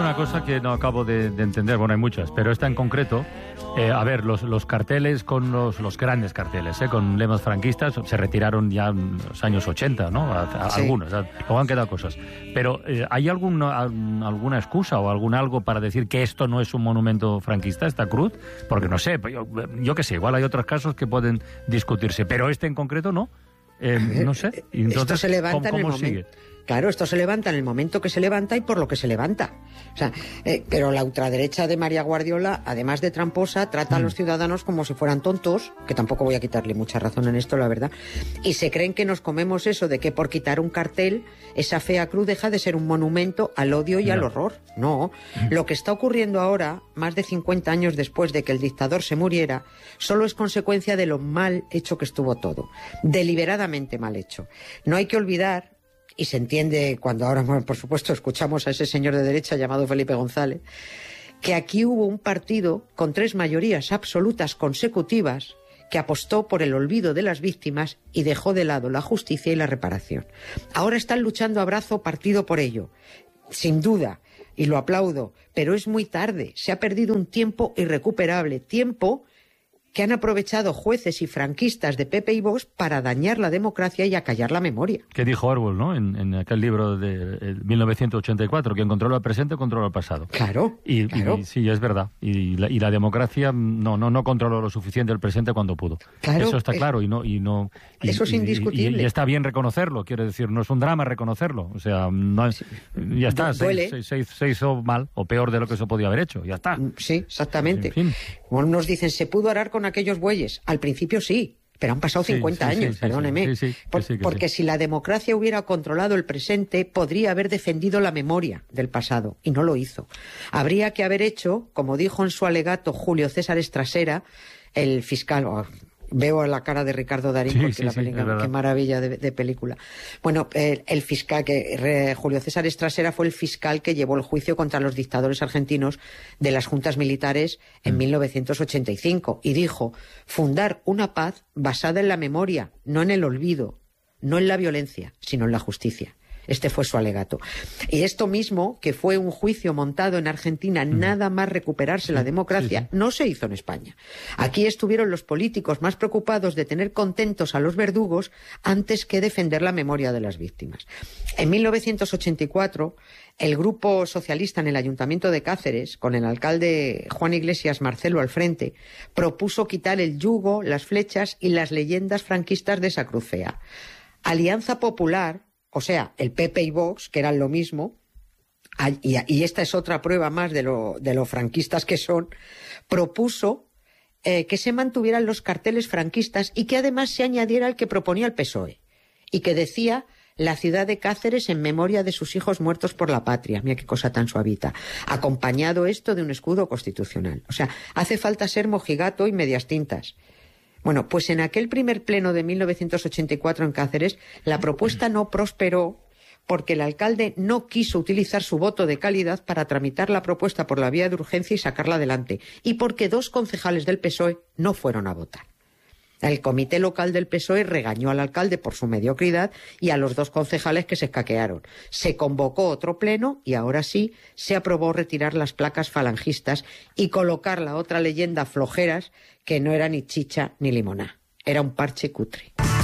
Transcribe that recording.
una cosa que no acabo de entender. Bueno, hay muchas, pero esta en concreto. A ver, los carteles con los grandes carteles, con lemas franquistas, se retiraron ya en los años 80, ¿no? Sí. Algunos, luego han quedado cosas. Pero, ¿hay alguna excusa o algo para decir que esto no es un monumento franquista, esta cruz? Porque no sé, yo qué sé, igual hay otros casos que pueden discutirse, pero este en concreto no. No sé. Y entonces, esto se levanta ¿cómo en el sigue? momento. Claro, esto se levanta en el momento que se levanta y por lo que se levanta. O sea, pero la ultraderecha de María Guardiola, además de tramposa, trata a los ciudadanos como si fueran tontos, que tampoco voy a quitarle mucha razón en esto, la verdad, y se creen que nos comemos eso de que por quitar un cartel, esa fea cruz deja de ser un monumento al odio y al horror. No. Lo que está ocurriendo ahora, más de 50 años después de que el dictador se muriera, solo es consecuencia de lo mal hecho que estuvo todo. Deliberadamente mal hecho. No hay que olvidar, y se entiende cuando ahora, bueno, por supuesto, escuchamos a ese señor de derecha llamado Felipe González, que aquí hubo un partido con 3 mayorías absolutas consecutivas que apostó por el olvido de las víctimas y dejó de lado la justicia y la reparación. Ahora están luchando a brazo partido por ello, sin duda, y lo aplaudo, pero es muy tarde. Se ha perdido un tiempo irrecuperable, tiempo que han aprovechado jueces y franquistas de PP y Vox para dañar la democracia y acallar la memoria. ¿Qué dijo Orwell, no? En aquel libro de 1984, quien controla el presente controla el pasado. Claro, claro. Y sí, es verdad. Y la democracia no controló lo suficiente el presente cuando pudo. Claro, eso está claro eso es indiscutible. Y está bien reconocerlo, quiero decir, no es un drama reconocerlo. O sea, no es, ya está, se hizo mal o peor de lo que se podía haber hecho, ya está. Sí, exactamente. En fin. Bueno, nos dicen, ¿se pudo arar con aquellos bueyes? Al principio sí, pero han pasado 50 años, perdóneme. Porque si la democracia hubiera controlado el presente, podría haber defendido la memoria del pasado, y no lo hizo. Habría que haber hecho, como dijo en su alegato Julio César Estrasera, el fiscal... Veo la cara de Ricardo Darín porque la película, qué maravilla de película. Bueno, el fiscal, Julio César Estrasera fue el fiscal que llevó el juicio contra los dictadores argentinos de las juntas militares en 1985 y dijo: fundar una paz basada en la memoria, no en el olvido, no en la violencia, sino en la justicia. Este fue su alegato. Y esto mismo, que fue un juicio montado en Argentina, nada más recuperarse la democracia, no se hizo en España. Aquí estuvieron los políticos más preocupados de tener contentos a los verdugos antes que defender la memoria de las víctimas. En 1984, el grupo socialista en el Ayuntamiento de Cáceres, con el alcalde Juan Iglesias Marcelo al frente, propuso quitar el yugo, las flechas y las leyendas franquistas de esa cruz fea. Alianza Popular, o sea, el PP y Vox, que eran lo mismo, y esta es otra prueba más de lo franquistas que son, propuso que se mantuvieran los carteles franquistas y que además se añadiera el que proponía el PSOE, y que decía: la ciudad de Cáceres en memoria de sus hijos muertos por la patria. Mira qué cosa tan suavita. Acompañado esto de un escudo constitucional. O sea, hace falta ser mojigato y medias tintas. Bueno, pues en aquel primer pleno de 1984 en Cáceres, la propuesta no prosperó porque el alcalde no quiso utilizar su voto de calidad para tramitar la propuesta por la vía de urgencia y sacarla adelante, y porque 2 concejales del PSOE no fueron a votar. El comité local del PSOE regañó al alcalde por su mediocridad y a los 2 concejales que se escaquearon. Se convocó otro pleno y ahora sí se aprobó retirar las placas falangistas y colocar la otra leyenda flojeras, que no era ni chicha ni limoná. Era un parche cutre.